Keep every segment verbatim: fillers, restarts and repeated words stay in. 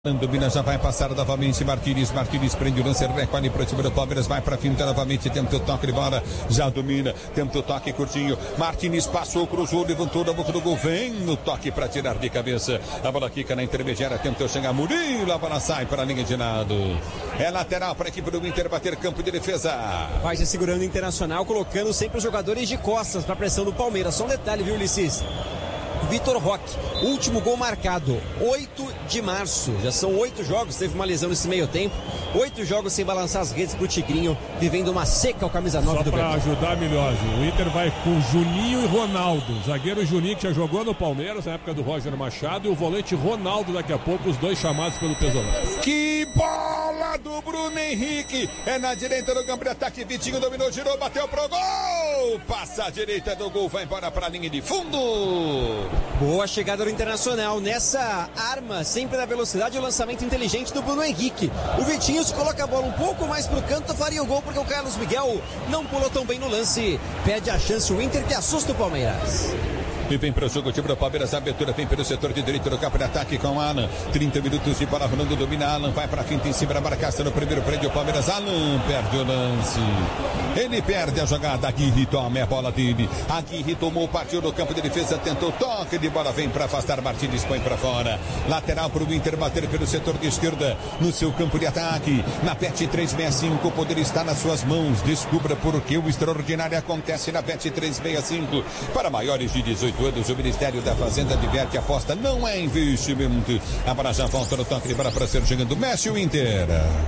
Domina, já vai passar novamente Martínez, Martínez prende o lance, recolhe para o time do Palmeiras, vai para finta novamente, tenta o toque de bola, já domina, tenta o toque curtinho, Martínez passou, cruzou, levantou na boca do gol, vem no toque para tirar de cabeça, a bola quica na intermediária, tenta chegar Murilo, a bola sai para a linha de lado, é lateral para a equipe do Inter bater campo de defesa. Vai se segurando o Internacional, colocando sempre os jogadores de costas para a pressão do Palmeiras, só um detalhe, viu, Ulisses? Vitor Roque, último gol marcado, oito de março, já são oito jogos, teve uma lesão nesse meio tempo, oito jogos sem balançar as redes pro Tigrinho, vivendo uma seca ao camisa nove Só do para ajudar melhor, o Inter vai com Juninho e Ronaldo, zagueiro Juninho que já jogou no Palmeiras na época do Roger Machado e o volante Ronaldo daqui a pouco, os dois chamados pelo Pesolano. Que bola do Bruno Henrique, é na direita do campo de ataque, Vitinho dominou, girou, bateu pro gol, passa a direita do gol, vai embora para a linha de fundo. Boa chegada do Internacional, nessa arma, sempre na velocidade, o lançamento inteligente do Bruno Henrique. O Vitinho, se coloca a bola um pouco mais pro canto, faria o gol, porque o Carlos Miguel não pulou tão bem no lance. Perde a chance o Inter, que assusta o Palmeiras. E vem para o jogo, o time do Palmeiras, a abertura vem pelo setor de direito do campo de ataque com Alan. trinta minutos de bola rolando, domina Alan, vai para a finta em cima da marcação no primeiro prêmio, o Palmeiras, Alan perde o lance. Ele perde a jogada, Aguirre toma a bola dele. Aguirre tomou, partiu no campo de defesa, tentou toque de bola, vem para afastar, Martínez põe para fora. Lateral para o Inter bater pelo setor de esquerda, no seu campo de ataque. Na Bet trezentos e sessenta e cinco, o poder está nas suas mãos. Descubra por que o extraordinário acontece na Bet trezentos e sessenta e cinco. Para maiores de dezoito anos, o Ministério da Fazenda adverte, aposta não é investimento. A bola já volta no toque de bola para ser chegando Messi o Inter.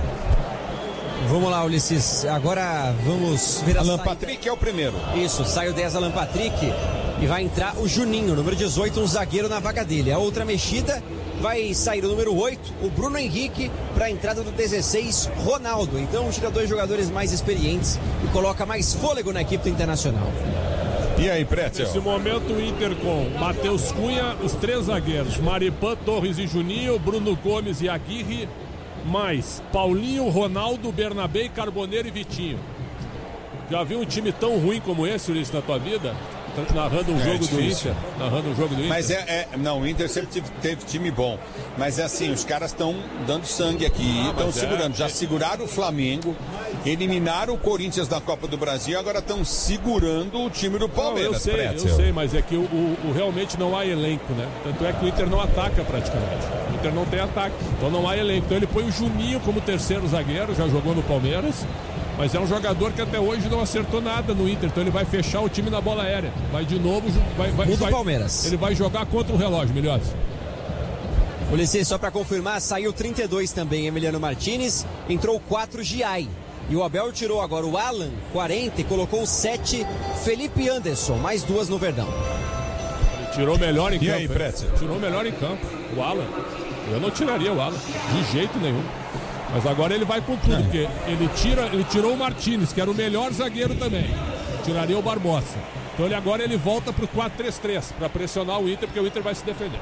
Vamos lá, Ulisses, agora vamos ver a Alan saída. Patrick é o primeiro. Isso, sai o dez, Alan Patrick, e vai entrar o Juninho, número dezoito, um zagueiro na vaga dele. A outra mexida vai sair o número oito, o Bruno Henrique, para a entrada do dezesseis, Ronaldo. Então tira dois jogadores mais experientes e coloca mais fôlego na equipe do Internacional. E aí, Pretzel? Nesse momento o Inter com Matheus Cunha, os três zagueiros, Maripan, Torres e Juninho, Bruno Gomes e Aguirre, mais Paulinho, Ronaldo, Bernabé, Carboneiro e Vitinho. Já viu um time tão ruim como esse, Ulisses, na tua vida? Narrando um é, jogo é do Inter. Narrando um jogo do Inter. Mas é, é não, o Inter sempre teve, teve time bom. Mas é assim, os caras estão dando sangue aqui, estão ah, segurando. É, Já é... seguraram o Flamengo, eliminaram o Corinthians da Copa do Brasil, agora estão segurando o time do Palmeiras. Não, eu sei, Pretzel. eu sei, mas é que o, o, o realmente não há elenco, né? Tanto é que o Inter não ataca praticamente. O Inter não tem ataque, então não há elenco. Então ele põe o Juninho como terceiro zagueiro, já jogou no Palmeiras. Mas é um jogador que até hoje não acertou nada no Inter, então ele vai fechar o time na bola aérea. Vai de novo, vai, vai, Muda vai o Palmeiras. Ele vai jogar contra o relógio, Milhões. Ulisses, só para confirmar, saiu trinta e dois também, Emiliano Martínez, entrou quatro, Giai. E o Abel tirou agora o Alan, quarenta, e colocou o sete, Felipe Anderson, mais duas no Verdão. Ele tirou melhor em e campo. Aí, Pretzel? Tirou melhor em campo, o Alan. Eu não tiraria o Alan, de jeito nenhum. Mas agora ele vai com tudo, porque ele, tira, ele tirou o Martínez, que era o melhor zagueiro também. Tiraria o Barbosa. Então ele agora ele volta para o quatro três três, para pressionar o Inter, porque o Inter vai se defender.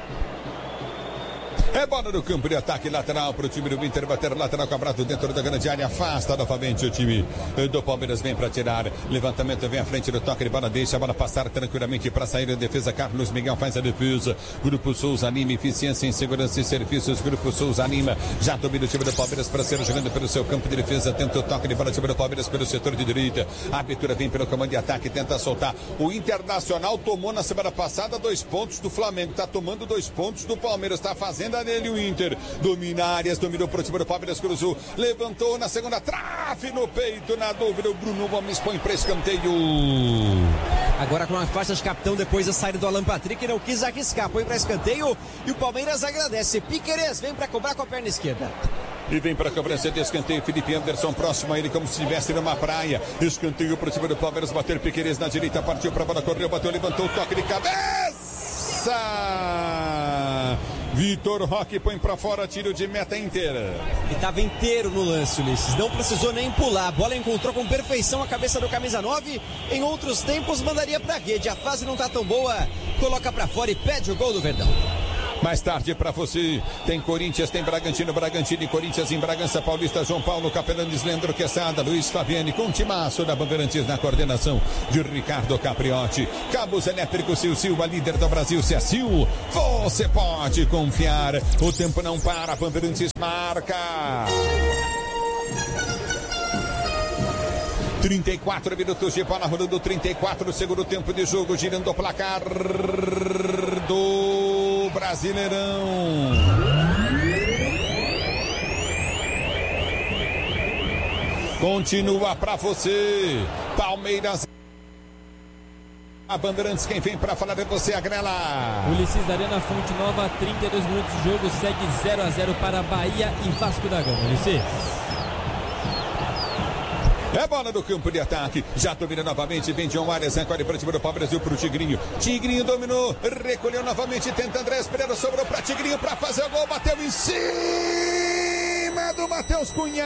É bola no campo de ataque lateral para o time do Inter bater lateral cobrado dentro da grande área, afasta novamente o time do Palmeiras, vem para tirar, levantamento vem à frente do toque de bola, deixa a bola passar tranquilamente para sair a defesa, Carlos Miguel faz a defesa, Grupo Souza anima, eficiência em segurança e serviços, Grupo Souza anima, já domina o time do Palmeiras para ser jogando pelo seu campo de defesa, tenta o toque de bola, time do Palmeiras pelo setor de direita, a abertura vem pelo comando de ataque, tenta soltar, o Internacional tomou na semana passada dois pontos do Flamengo, está tomando dois pontos do Palmeiras, está fazendo nele o Inter, domina áreas, dominou por cima do Palmeiras, cruzou, levantou na segunda, trave no peito, na dúvida o Bruno Gomes põe para escanteio. Agora com a faixa de capitão depois da saída do Alan Patrick, não quis arriscar, põe para escanteio e o Palmeiras agradece. Piquerez vem para cobrar com a perna esquerda. E vem para a cobrança de escanteio, Felipe Anderson próximo a ele como se estivesse numa praia, escanteio para cima do Palmeiras, bater Piquerez na direita, partiu para a bola, correu, bateu, levantou, toque de cabeça. Vitor Roque põe pra fora, tiro de meta inteira. Ele estava inteiro no lance, Ulisses. Não precisou nem pular. A bola encontrou com perfeição a cabeça do camisa nove. Em outros tempos mandaria pra rede. A fase não tá tão boa. Coloca pra fora e pede o gol do Verdão. Mais tarde para você, tem Corinthians, tem Bragantino, Bragantino e Corinthians em Bragança Paulista, João Paulo, Capelanes, Leandro Quesada, Luiz Fabiani, com timaço da Bandeirantes na coordenação de Ricardo Capriotti. Cabos elétricos Sil Sil, a líder do Brasil, se é Sil, você pode confiar. O tempo não para, Bandeirantes marca. trinta e quatro minutos de bola rolando, trinta e quatro, segundo tempo de jogo, girando o placar do Brasileirão. Continua pra você, Palmeiras. A Bandeirantes, quem vem pra falar é você, Agrela. Ulisses da Arena Fonte Nova, trinta e dois minutos de jogo, segue zero a zero para Bahia e Vasco da Gama. Ulisses. É bola do campo de ataque, já domina novamente, vem John Arias, recolhe para o time do Palmeiras e para o Tigrinho. Tigrinho dominou, recolheu novamente, tenta Andrés Pereira, sobrou para Tigrinho para fazer o gol, bateu em cima do Matheus Cunha.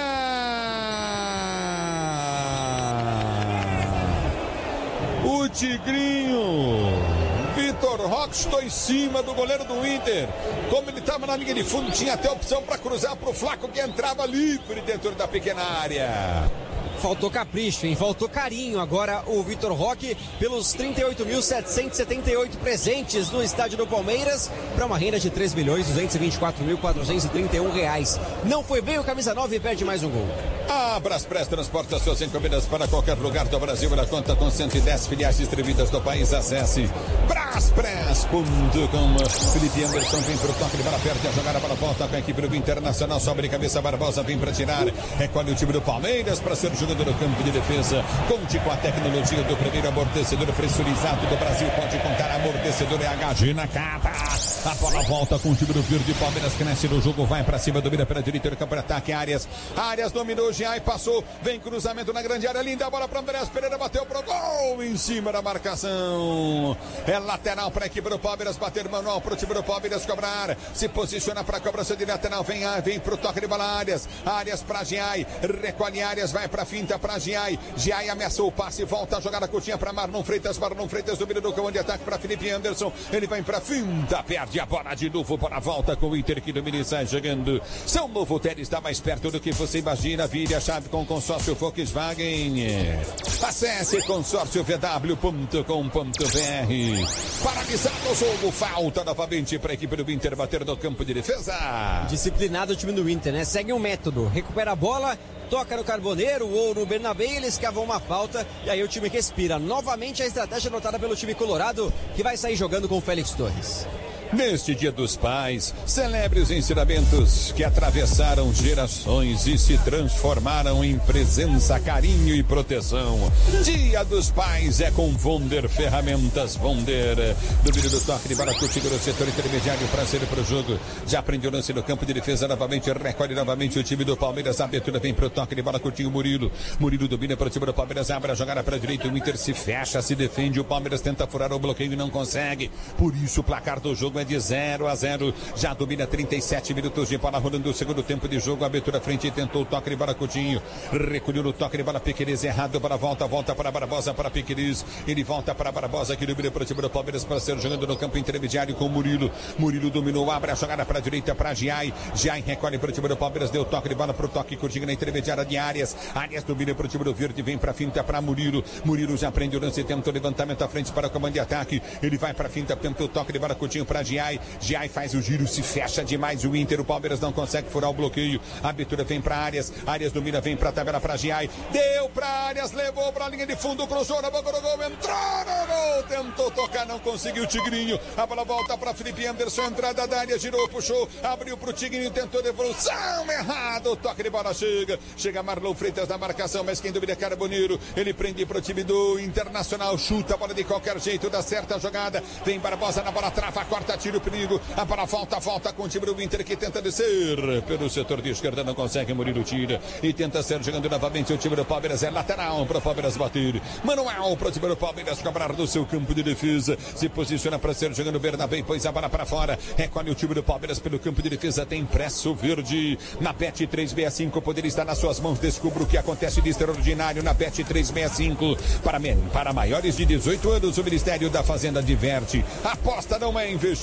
O Tigrinho, Vitor Roque, estou em cima do goleiro do Inter. Como ele estava na linha de fundo, tinha até opção para cruzar para o Flaco, que entrava livre dentro da pequena área. Faltou capricho, hein? Faltou carinho agora o Vitor Roque pelos trinta e oito mil setecentos e setenta e oito presentes no estádio do Palmeiras para uma renda de três milhões duzentos e vinte e quatro mil quatrocentos e trinta e um reais. Não foi bem o camisa nove e perde mais um gol. A Braspress transporta suas encomendas para qualquer lugar do Brasil. Ela conta com cento e dez filiais distribuídas do país. Acesse braspress ponto com. Felipe Anderson vem para o toque de bola, perde a jogada para a volta com a equipe do Internacional. Sobre cabeça, Barbosa vem para tirar. Recolhe o time do Palmeiras para ser jogado no campo de defesa. Conte com a tecnologia do primeiro amortecedor pressurizado do Brasil. Pode contar amortecedor é H G na capa. A bola volta com o time do Verde. Palmeiras cresce no jogo, vai para cima, domina pela direita do campo de ataque. Arias, Arias dominou, Giai passou, vem cruzamento na grande área, linda a bola para Andrés Pereira, bateu pro gol em cima da marcação. É lateral para a equipe do Palmeiras, bater manual para o time do Palmeiras cobrar. Se posiciona para a cobrança de lateral, vem, vem pro toque de bola. Arias, Arias para Giai, recolhe Arias, vai para finta para Giai. Giai ameaçou o passe, volta a jogada curtinha para Marlon Freitas. Marlon Freitas domina do campo de ataque para Felipe Anderson. Ele vai para finta, perde a bola de novo para a volta com o Inter que domina e sai jogando. São Novo Hotel está mais perto do que você imagina. Vire a chave com o consórcio Volkswagen. Acesse consórcio v w ponto com ponto b r. Paralisado o jogo, falta novamente para a equipe do Inter bater no campo de defesa. Disciplinado o time do Inter, né? Segue um método, recupera a bola, toca no Carboneiro ou no Bernabé, eles cavam uma falta e aí o time respira. Novamente a estratégia adotada pelo time colorado, que vai sair jogando com o Félix Torres. Neste Dia dos Pais, celebre os ensinamentos que atravessaram gerações e se transformaram em presença, carinho e proteção. Dia dos Pais é com Vonder Ferramentas. Vonder, domínio do toque de bola, curtindo no setor intermediário para ser para o jogo. Já aprendeu o lance no campo de defesa novamente, recolhe novamente o time do Palmeiras. A abertura vem para o toque de bola, curtinho Murilo. Murilo domina para o time do Palmeiras, abre a jogada para a direita. O Inter se fecha, se defende. O Palmeiras tenta furar o bloqueio e não consegue. Por isso o placar do jogo é de zero a zero, já domina trinta e sete minutos de bola rolando o segundo tempo de jogo. Abertura frente, tentou o toque de bola, Coutinho recolheu no toque de bola, Piqueires errado para a volta, volta para Barbosa, para Piqueires, ele volta para Barbosa que domina para o time do Palmeiras para ser jogando no campo intermediário com Murilo. Murilo dominou, abre a jogada para a direita para Giai, Giai recolhe para o time do Palmeiras, deu toque de bola para o toque curtinho na intermediária de Arias, Arias domina para o time do Verde, vem para a finta para Murilo, Murilo já prende o lance, tenta o levantamento à frente para o comando de ataque, ele vai para a finta, tenta o toque de bola curtinho para Giai, Giai faz o giro, se fecha demais o Inter, o Palmeiras não consegue furar o bloqueio, a abertura vem para Arias, Arias domina, vem para a tabela para Giai, deu para Arias, levou para a linha de fundo, cruzou na boca do gol, entrou no gol, tentou tocar, não conseguiu o Tigrinho, a bola volta para Felipe Anderson, entrada da área, girou, puxou, abriu para o Tigrinho, tentou devolução, errado, o toque de bola chega, chega Marlon Freitas na marcação, mas quem domina é Carboneiro, ele prende para o time do Internacional, chuta a bola de qualquer jeito, dá certa a jogada, vem Barbosa na bola, trava, corta, tira o perigo, a bola volta, volta com o time do Inter que tenta descer pelo setor de esquerda, não consegue, Murilo tira e tenta ser jogando novamente o time do Palmeiras, é lateral para o Palmeiras bater, manual para o time do Palmeiras cobrar do seu campo de defesa, se posiciona para ser jogando Bernabé, pôs a bola para fora, recolhe o time do Palmeiras pelo campo de defesa, tem preço verde, na Bet trezentos e sessenta e cinco, poder estar nas suas mãos, descubra o que acontece de extraordinário na Bet trezentos e sessenta e cinco, para, para maiores de dezoito anos, o Ministério da Fazenda diverte, aposta não é investir.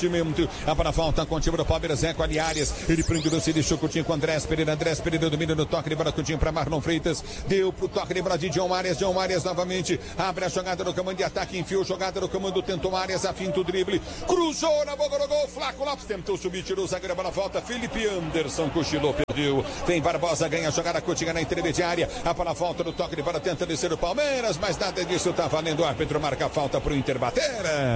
investimento. A para falta com o time do Palmeiras, Zé com Arias. Ele prende o lance, deixou Coutinho com Andrés Pereira. Andrés Pereira domina no toque de bola, Coutinho para Marlon Freitas. Deu pro toque de bola de John Arias. John Arias novamente abre a jogada no comando de ataque, enfiou jogada no comando, tentou Arias, afinta o drible, cruzou na boca do gol. Flaco Lopes tentou subir, tirou o zagueiro para a volta. Felipe Anderson cochilou, perdeu. Vem Barbosa, ganha a jogada, Coutinho na intermediária. A para a falta do toque de bola, tenta descer o Palmeiras, mas nada disso tá valendo. O árbitro marca a falta pro Inter bater.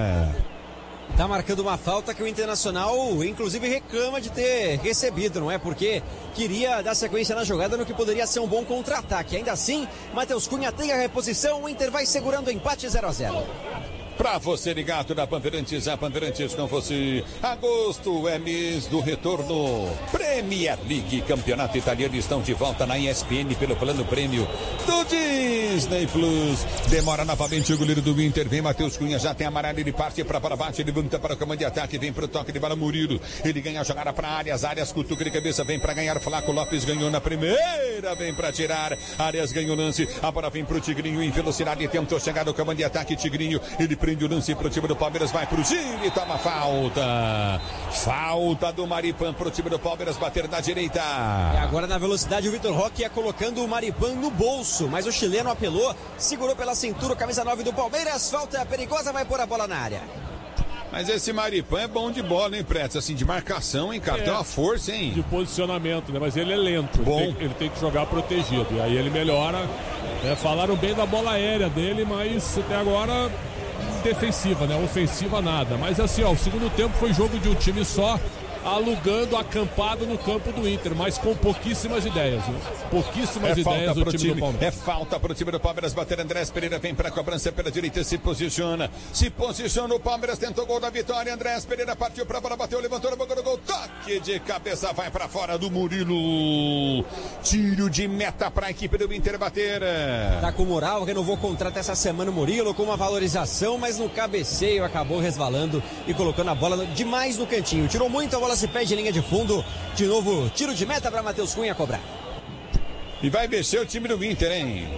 Tá marcando uma falta que o Internacional, inclusive, reclama de ter recebido, não é? Porque queria dar sequência na jogada no que poderia ser um bom contra-ataque. Ainda assim, Matheus Cunha tem a reposição, o Inter vai segurando o empate zero a zero. Pra você ligado na Bandeirantes, a Bandeirantes com você. Agosto é mês do retorno. Premier League, campeonato italiano, estão de volta na E S P N pelo plano prêmio do Disney Plus. Demora novamente o goleiro do Inter, vem Matheus Cunha, já tem amarelo, ele parte para para baixo, ele levanta para o comando de ataque, vem pro toque de bola Murilo. Ele ganha a jogada para Arias, Arias cutuca de cabeça, vem para ganhar, Flaco Lopes ganhou na primeira, vem para tirar. Arias ganhou o lance, a bola vem pro Tigrinho em velocidade, tentou chegar no comando de ataque, Tigrinho, ele prende o lance pro time do Palmeiras, vai pro Gil e toma falta. Falta do Maripan pro time do Palmeiras bater na direita. E agora na velocidade o Vitor Roque ia colocando o Maripan no bolso, mas o chileno apelou, segurou pela cintura, camisa nove do Palmeiras, falta perigosa, vai pôr a bola na área. Mas esse Maripan é bom de bola, hein, Preto? Assim, de marcação, hein, cara? É, tem uma força, hein? De posicionamento, né? Mas ele é lento. Bom. Ele tem, ele tem que jogar protegido. E aí ele melhora. É, falaram bem da bola aérea dele, mas até agora defensiva, né? Ofensiva nada. Mas assim, ó, o segundo tempo foi jogo de um time só, alugando, acampado no campo do Inter, mas com pouquíssimas ideias, né? Pouquíssimas é ideias do time, time do Palmeiras. É falta pro time do Palmeiras bater. Andrés Pereira vem pra cobrança pela direita, se posiciona. Se posiciona o Palmeiras, tentou o gol da vitória. Andrés Pereira partiu pra bola, bateu, levantou na boca do gol. Toque de cabeça, vai pra fora do Murilo. Tiro de meta pra equipe do Inter bater. Tá com moral, renovou o contrato essa semana o Murilo com uma valorização, mas no cabeceio acabou resvalando e colocando a bola demais no cantinho. Tirou muito a bola. Se perde em linha de fundo, de novo tiro de meta para Matheus Cunha cobrar. E vai mexer o time do Inter, hein?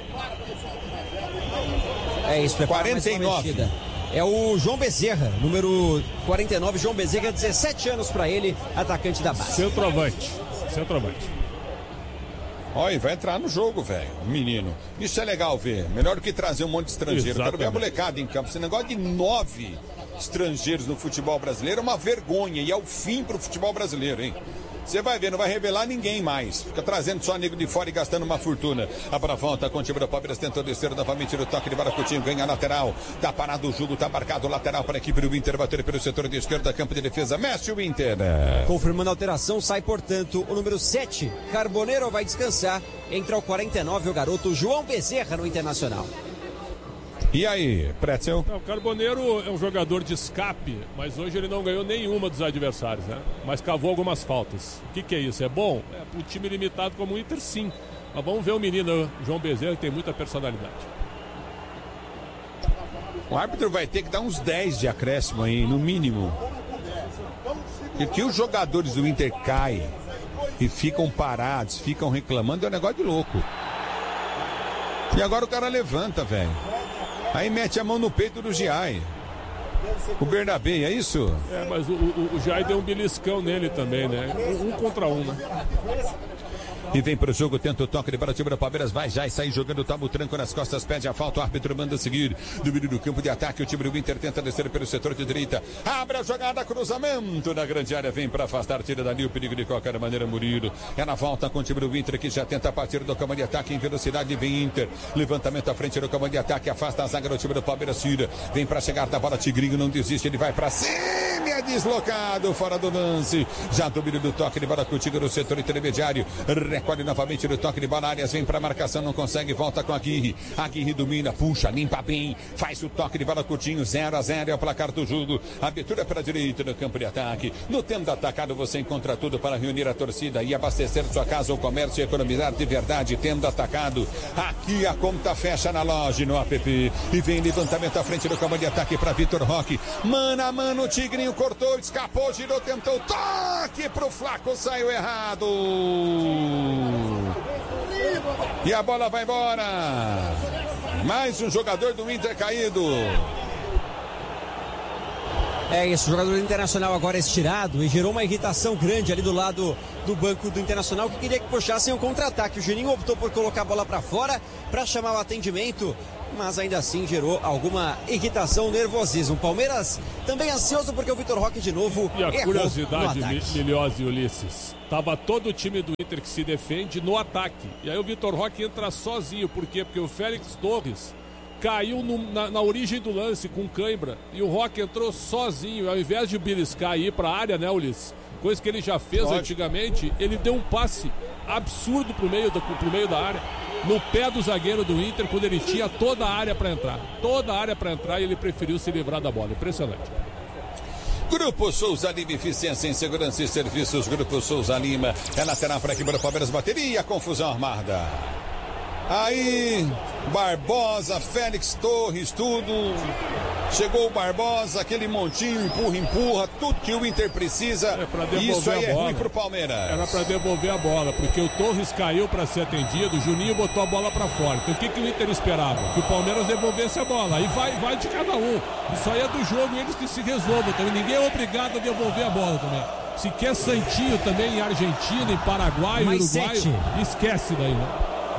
É isso, prepara quarenta e nove. Mais uma mexida. É o João Bezerra, número quarenta e nove, João Bezerra, dezessete anos para ele, atacante da base. Centroavante, centroavante. Olha, vai entrar no jogo, velho, menino. Isso é legal ver, melhor do que trazer um monte de estrangeiro. Exatamente. Quero ver a molecada em campo, esse negócio de nove estrangeiros no futebol brasileiro é uma vergonha e é o fim pro futebol brasileiro, hein? Você vai ver, não vai revelar ninguém mais. Fica trazendo só nego de fora e gastando uma fortuna. A para volta com o time do Palmeiras, tentou descer novamente no toque de Baracutinho, ganha a lateral. Tá parado o jogo, tá marcado lateral para a equipe do Inter, bater pelo setor de esquerda, campo de defesa, mexe o Inter. Confirmando a alteração, sai portanto o número sete, Carboneiro vai descansar. Entra o quarenta e nove, o garoto João Bezerra no Internacional. E aí, Pretzel? O Carboneiro é um jogador de escape, mas hoje ele não ganhou nenhuma dos adversários, né? Mas cavou algumas faltas. O que, que é isso? É bom? É para um time limitado como o Inter, sim. Mas vamos ver o menino João Bezerra, que tem muita personalidade. O árbitro vai ter que dar uns dez de acréscimo aí, no mínimo. E que os jogadores do Inter caem e ficam parados, ficam reclamando, é um negócio de louco. E agora o cara levanta, velho. Aí mete a mão no peito do Giai. O Bernabé, é isso? É, mas o, o, o Giai deu um beliscão nele também, né? Um, um contra um, né? E vem pro jogo, tenta o toque de bola, time do Palmeiras vai já e sai jogando, toma o tranco nas costas, pede a falta, o árbitro manda seguir. Do meio do campo de ataque, o time do Inter tenta descer pelo setor de direita. Abre a jogada, cruzamento na grande área, vem para afastar, tira dali o perigo de qualquer maneira, Murilo. É na volta com o time do Inter que já tenta partir do campo de ataque em velocidade, vem Inter. Levantamento à frente do campo de ataque, afasta a zaga do time do Palmeiras, tira. Vem para chegar da bola, Tigrinho não desiste, ele vai para cima, é deslocado, fora do lance. Já domínio do toque de bola contigo no setor intermediário. Recolhe novamente no toque de bola, Arias vem para marcação, não consegue, volta com a Aguirre. Aguirre domina, puxa, limpa bem, faz o toque de bola, Coutinho, zero a zero é o placar do jogo. Abertura para a direita no campo de ataque. No tempo do atacado você encontra tudo para reunir a torcida e abastecer sua casa ou comércio e economizar de verdade. Tendo atacado, aqui a conta fecha na loja no app. E vem levantamento à frente do campo de ataque para Vitor Roque. Mano a mano, o Tigrinho cortou, escapou, girou, tentou, toque pro Flaco, saiu errado. E a bola vai embora. Mais um jogador do Inter caído. É isso, o jogador do Internacional agora é estirado e gerou uma irritação grande ali do lado do banco do Internacional, que queria que puxassem o contra-ataque. O Juninho optou por colocar a bola para fora para chamar o atendimento, mas ainda assim gerou alguma irritação, nervosismo. O Palmeiras também ansioso porque o Vitor Roque de novo e a errou curiosidade, no ataque. Milhões e Ulisses, tava todo o time do Inter que se defende no ataque, e aí o Vitor Roque entra sozinho. Por quê? Porque o Félix Torres caiu no, na, na origem do lance com cãibra, e o Roque entrou sozinho. Ao invés de beliscar e ir para a área, né, Ulisses? Coisa que ele já fez Pode. antigamente, ele deu um passe absurdo pro meio, do, pro meio da área, no pé do zagueiro do Inter, quando ele tinha toda a área para entrar. Toda a área para entrar, e ele preferiu se livrar da bola. Impressionante. Grupo Souza Lima, eficiência em segurança e serviços. Grupo Souza Lima é lateral para quebrar o Palmeiras, bateria, confusão armada. Aí, Barbosa, Félix Torres, tudo. Chegou o Barbosa, aquele montinho, empurra, empurra, tudo que o Inter precisa. É Isso aí a é bola. ruim pro Palmeiras. Era para devolver a bola, porque o Torres caiu para ser atendido, o Juninho botou a bola para fora. Então o que, que o Inter esperava? Que o Palmeiras devolvesse a bola. Aí vai, vai de cada um. Isso aí é do jogo, eles que se resolvam também. Ninguém é obrigado a devolver a bola também. Se quer santinho também em Argentina, em Paraguai, Mais Uruguai, sete. esquece daí, né?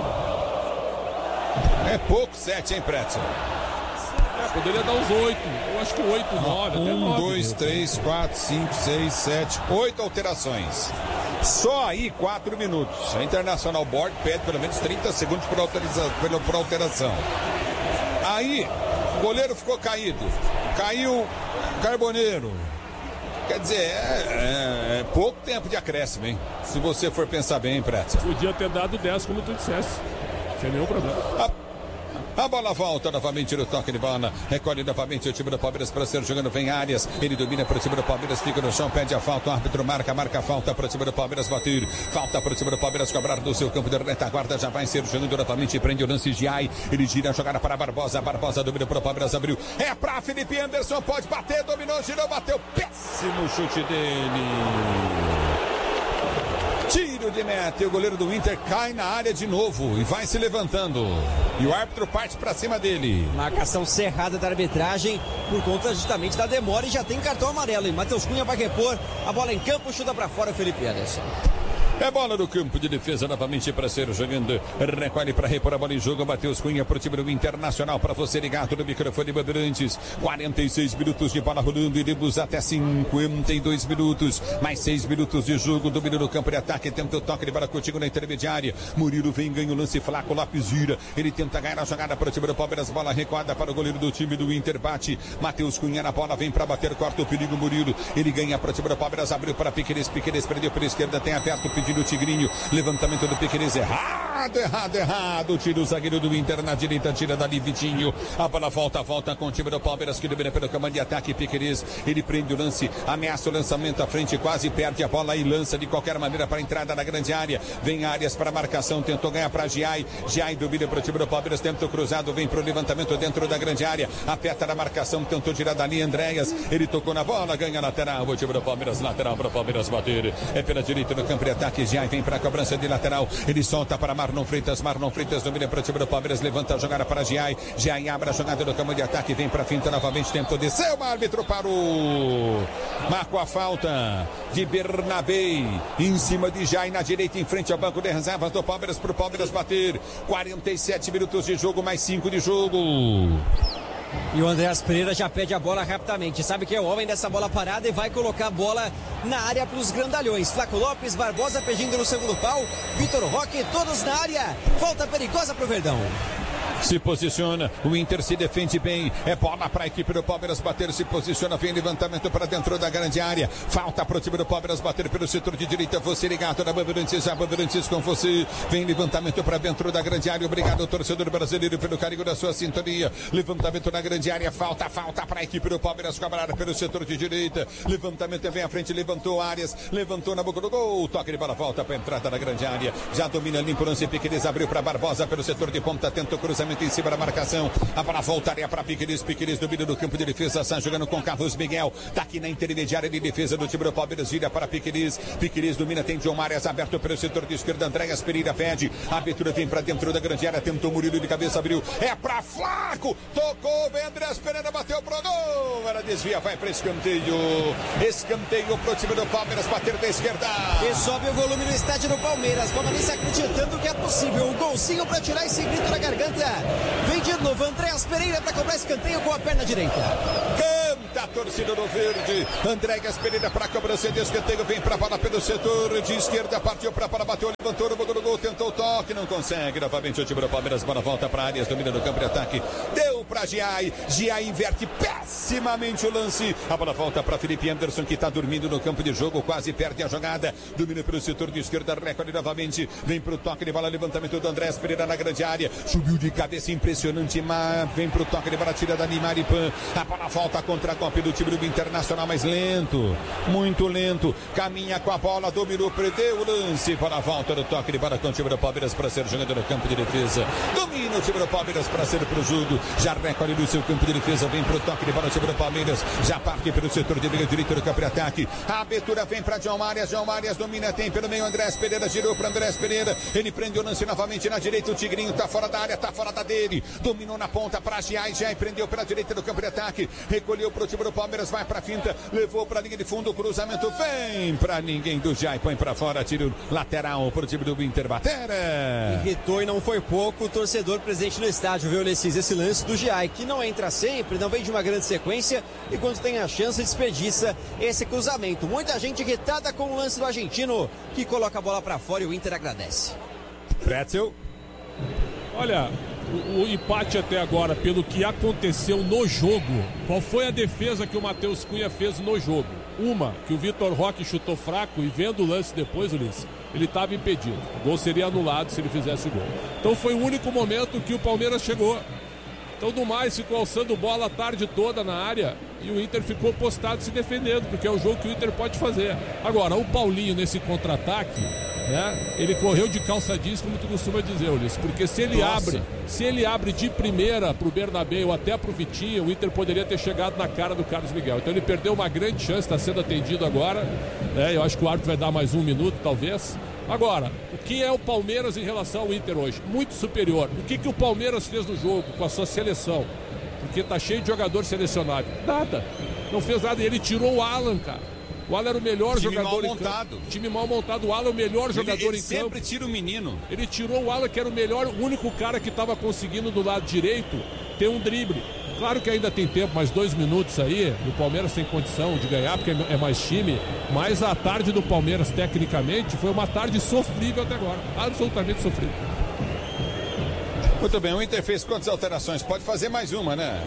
É pouco, sete, hein, Pretzel? É, poderia dar uns oito. Eu acho que oito, nove, até Um, nove. dois, três, quatro, cinco, seis, sete, oito alterações. Só aí quatro minutos. A Internacional Board pede pelo menos trinta segundos por alteração. Por alteração. Aí, o goleiro ficou caído. Caiu Carboneiro. Quer dizer, é, é, é pouco tempo de acréscimo, hein? Se você for pensar bem, Pretzel. Podia ter dado dez, como tu dissesse. Sem nenhum problema. A... A bola volta novamente no toque de bola. Recolhe novamente o time do Palmeiras para ser jogando. Vem Arias. Ele domina para o time do Palmeiras. Fica no chão. Pede a falta. O árbitro marca. Marca a falta para o time do Palmeiras bater. Falta para o time do Palmeiras cobrar do seu campo de retaguarda. Já vai ser jogando novamente. Prende o lance de Ai. Ele gira a jogada para Barbosa. Barbosa domina para o Palmeiras. Abriu. É para Felipe Anderson. Pode bater. Dominou. Girou. Bateu. Péssimo chute dele. Tiro de meta, e o goleiro do Inter cai na área de novo e vai se levantando. E o árbitro parte para cima dele. Marcação cerrada da arbitragem por conta justamente da demora, e já tem cartão amarelo. E Matheus Cunha vai repor a bola em campo, chuta para fora o Felipe Anderson. É bola no campo de defesa novamente para ser jogando. Recolhe para repor a bola em jogo. Matheus Cunha para o time do Internacional. Para você ligado no microfone Bandeirantes. quarenta e seis minutos de bola rolando. Iremos até cinquenta e dois minutos. Mais seis minutos de jogo. Domínio no campo de ataque. Tenta o toque de bola contigo na intermediária. Murilo vem, ganha o lance. Flaco Lopes gira. Ele tenta ganhar a jogada para o time do Palmeiras. Bola recuada para o goleiro do time do Inter. Bate. Matheus Cunha na bola. Vem para bater. Corta o perigo. Murilo. Ele ganha para o time do Palmeiras. Abriu para Piqueires. Piqueires prendeu pela esquerda. Tem aberto. Pedindo o Tigrinho, levantamento do Piqueires, errado, errado, errado, tira o zagueiro do Inter na direita, tira dali Vitinho, a bola volta, volta com o time do Palmeiras, que domina pelo comando de ataque. Piqueires, ele prende o lance, ameaça o lançamento à frente, quase perde a bola e lança de qualquer maneira para a entrada na grande área. Vem Arias para a marcação, tentou ganhar para Giai, Giai domina para o time do Palmeiras, tenta o cruzado, vem para o levantamento dentro da grande área, aperta na marcação, tentou tirar dali Andréas, ele tocou na bola, ganha lateral, o time do Palmeiras, lateral para o Palmeiras bater, é pela direita no campo de ataque. Giai vem para a cobrança de lateral, ele solta para Marlon Freitas, Marlon Freitas domina para o time do Palmeiras, levanta a jogada para Giai, Giai abre a jogada no campo de ataque, vem para a finta novamente, tentou descer, o árbitro parou, marcou a falta de Bernabé em cima de Giai na direita, em frente ao banco de reservas do Palmeiras, para o Palmeiras bater. Quarenta e sete minutos de jogo, mais cinco de jogo. E o Andreas Pereira já pede a bola rapidamente. Sabe que é o homem dessa bola parada e vai colocar a bola na área para os grandalhões. Flaco Lopes, Barbosa pedindo no segundo pau. Vitor Roque, todos na área. Falta perigosa para o Verdão. Se posiciona, o Inter se defende bem, é bola para a equipe do Palmeiras bater, se posiciona, vem levantamento para dentro da grande área, falta para o time do Palmeiras bater pelo setor de direita, você ligado na Bandeirantes, a Bandeirantes com você, vem levantamento para dentro da grande área, obrigado torcedor brasileiro pelo carinho da sua sintonia, levantamento na grande área, falta, falta para a equipe do Palmeiras cobrar pelo setor de direita, levantamento vem à frente, levantou Arias, levantou na boca do gol, toque de bola, volta para a entrada da grande área, já domina limpo o lance, Piqueires abriu para Barbosa pelo setor de ponta, tenta o cruzamento, cruzamento em cima da marcação. A bola voltaria para Piqueires, Piqueires domina do campo de defesa, está jogando com Carlos Miguel, tá aqui na intermediária de defesa do time do Palmeiras, gira para Piqueires, Piqueires domina, tem John Marias aberto pelo setor de esquerda, Andréas Pereira pede, a abertura vem para dentro da grande área, tentou Murilo de cabeça, abriu, é para Flaco, tocou, vem Andréas Pereira, bateu pro gol, ela desvia, vai para escanteio, escanteio pro time do Palmeiras, bater da esquerda. E sobe o volume no estádio do Palmeiras, Palmeiras acreditando que é possível, um golzinho para tirar esse grito na garganta, vem de novo Andréas Pereira para cobrar escanteio com a perna direita. Canta a torcida do verde, Andréas Pereira para cobrança de escanteio, vem para a bola pelo setor de esquerda, partiu para a bola, bateu, levantou, botou no gol, tentou o toque, não consegue, novamente o time do Palmeiras, bola volta para Arias, domina no campo de ataque, deu para Giai, Giai inverte pessimamente o lance, a bola volta para Felipe Anderson, que está dormindo no campo de jogo, quase perde a jogada, domina pelo setor de esquerda, recorde novamente, vem para o toque de bola, levantamento do Andréas Pereira na grande área, subiu de cabeça, impressionante, mas vem para o toque de bola, tira da Neymar e Pan, a bola volta contra a golpe do time do Internacional, mais lento, muito lento, caminha com a bola, dominou, perdeu o lance para a volta do toque de bola com o time do Palmeiras para ser jogado no campo de defesa, domina o time do Palmeiras para ser pro jogo, já recolhe no seu campo de defesa, vem pro toque de bola o time do Palmeiras, já parte pelo setor de meio direito do campo de ataque, a abertura vem para João Marias, João Marias domina, tem pelo meio Andréas Pereira, girou para Andréas Pereira, ele prende o lance novamente na direita, o Tigrinho tá fora da área, tá fora da dele, dominou na ponta para Giai, Giai prendeu pela direita do campo de ataque, recolheu pro time do Palmeiras, vai pra finta, levou pra linha de fundo, o cruzamento vem pra ninguém do Giai, põe pra fora, tiro lateral pro time do Inter bater. Irritou e não foi pouco o torcedor presente no estádio, viu, Lessis? Esse lance do Giai, que não entra sempre, não vem de uma grande sequência e quando tem a chance desperdiça esse cruzamento. Muita gente irritada com o lance do argentino, que coloca a bola pra fora e o Inter agradece. Pretzel. Olha, o, o empate até agora, pelo que aconteceu no jogo, qual foi a defesa que o Matheus Cunha fez no jogo? Uma, que o Vitor Roque chutou fraco e vendo o lance depois, Ulisses, ele estava impedido. O gol seria anulado se ele fizesse o gol. Então foi o único momento que o Palmeiras chegou. Então, do mais, ficou alçando bola a tarde toda na área e o Inter ficou postado se defendendo, porque é o jogo que o Inter pode fazer. Agora, o Paulinho nesse contra-ataque, né, ele correu de calça jeans, como tu costuma dizer, Ulisses, porque se ele Nossa. abre, se ele abre de primeira pro Bernabéu ou até pro Vitinho, o Inter poderia ter chegado na cara do Carlos Miguel. Então ele perdeu uma grande chance, está sendo atendido agora, né, eu acho que o árbitro vai dar mais um minuto, talvez. Agora, o que é o Palmeiras em relação ao Inter hoje? Muito superior. O que, que o Palmeiras fez no jogo com a sua seleção? Porque tá cheio de jogador selecionável. Nada. Não fez nada. E ele tirou o Alan, cara. O Alan era o melhor time jogador mal em montado. campo. Time mal montado. O Alan é o melhor jogador ele, ele em sempre campo. tira o menino. Ele tirou o Alan, que era o melhor, o único cara que estava conseguindo do lado direito ter um drible. Claro que ainda tem tempo, mais dois minutos aí. O Palmeiras tem condição de ganhar, porque é mais time. Mas a tarde do Palmeiras, tecnicamente, foi uma tarde sofrível até agora. Absolutamente sofrível. Muito bem, o Inter fez quantas alterações? Pode fazer mais uma, né?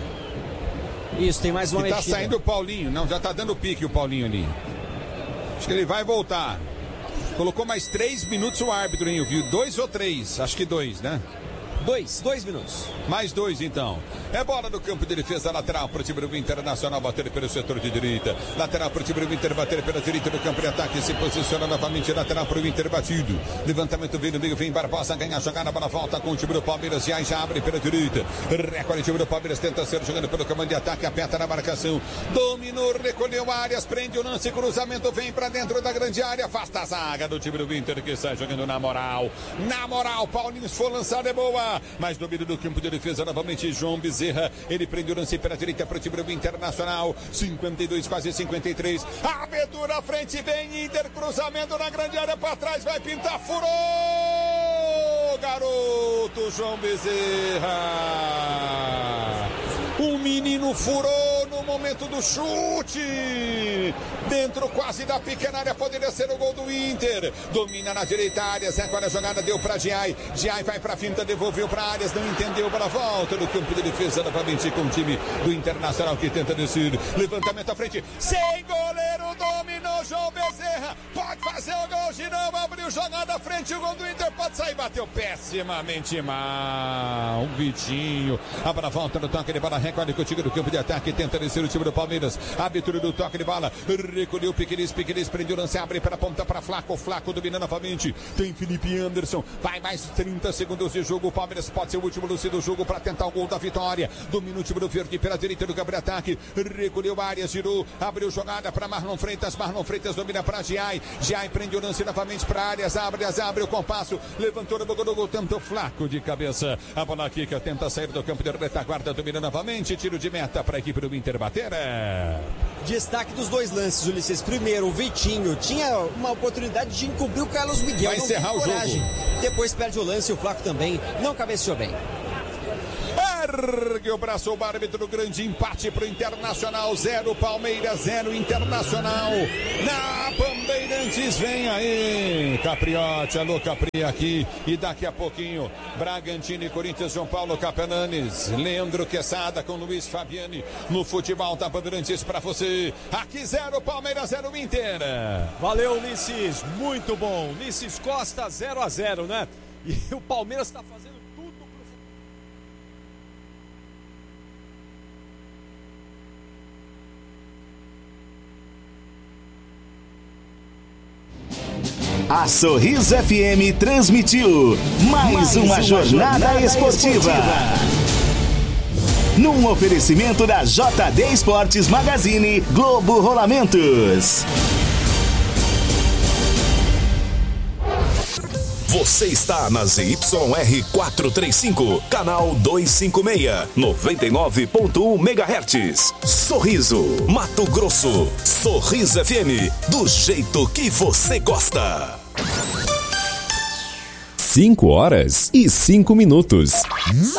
Isso, tem mais uma E tá mexida. saindo o Paulinho. Não, já tá dando pique o Paulinho ali. Acho que ele vai voltar. Colocou mais três minutos o árbitro, hein? Eu vi dois ou três? Acho que dois, né? Dois, dois minutos. Mais dois, então. É bola no campo de defesa lateral para o time do Internacional bater pelo setor de direita. Lateral para o time do Inter bater pela direita do campo de ataque. Se posiciona novamente lateral para o Inter batido. Levantamento vem no meio, vem Barbosa, ganha a jogada, bola volta com o time do Palmeiras. Já, já abre pela direita. Recorde o time do Palmeiras, tenta ser jogando pelo comando de ataque, aperta na marcação. Dominou, recolheu áreas, prende o lance, cruzamento, vem para dentro da grande área. Afasta a zaga do time do Inter que sai jogando na moral. Na moral, Paulinho, se for lançado é boa. Mais domínio do campo de defesa novamente João Bezerra, ele prende o lance pela direita para o time do Internacional, cinquenta e dois, quase cinquenta e três, abertura à frente, vem Inter, cruzamento na grande área para trás, vai pintar, furou, garoto João Bezerra, o menino furou no momento do chute, dentro quase da pequena área, poderia ser o gol do Inter, domina na direita área, Zé, qual a jogada, deu para Giai, Giai vai para a finta, devolveu para áreas, não entendeu, para a volta do campo de defesa, novamente com o time do Internacional que tenta descer, levantamento à frente, sem goleiro, dominou João Bezerra, pode fazer o gol, Girão, abriu jogada à frente, o gol do Inter pode sair, bateu pessimamente mal, o Vitinho, a bola volta no toque de bola, recolhe contigo do campo de ataque, tenta descer no time do Palmeiras. Abertura do toque de bola. Recolheu o Piqueires. Piqueires prendeu o lance, abre para a ponta para Flaco. Flaco domina novamente. Tem Felipe Anderson. Vai mais trinta segundos de jogo. O Palmeiras pode ser o último lance do jogo para tentar o gol da vitória. Domina o time do Verde pela direita do campo de ataque. Recolheu áreas, girou. Abriu jogada para Marlon Freitas. Marlon Freitas domina para Giai. Giai prende o lance novamente para Arias. Abre, abre o compasso. Levantou no boca do gol. Tentou Flaco de cabeça. A bola aqui que tenta sair do campo de retaguarda. Domina novamente. Tiro de meta para a equipe do Inter bater. É... Destaque dos dois lances, Ulisses. Primeiro, o Vitinho tinha uma oportunidade de encobrir o Carlos Miguel. Vai encerrar o jogo. Depois perde o lance. O Flaco também não cabeceou bem. Ergue o braço o árbitro, grande empate pro Internacional, zero Palmeiras, zero Internacional. Na Bandeirantes, vem aí, Capriotti, alô Capri aqui, e daqui a pouquinho, Bragantino e Corinthians, João Paulo Capelanes, Leandro Quesada com Luiz Fabiani, no futebol da Bandeirantes pra você, aqui zero Palmeiras, zero Inter. Valeu, Ulisses, muito bom, Ulisses Costa, zero a zero, né? E o Palmeiras tá fazendo A Sorriso F M transmitiu mais, mais uma, uma jornada, jornada esportiva. esportiva. Num oferecimento da J D Esportes Magazine Globo Rolamentos. Você está na Z Y R quatrocentos e trinta e cinco, canal duzentos e cinquenta e seis, noventa e nove ponto um megahertz. Sorriso, Mato Grosso. Sorriso F M, do jeito que você gosta. cinco horas e cinco minutos.